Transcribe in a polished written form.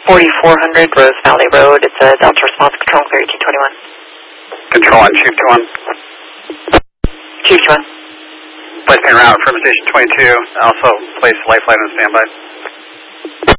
4400 Rose Valley Road. It's a Delta Response Control 3221. Control on Chief 21. Chief 21. Placing route from Station 22. Also place Lifeline on standby.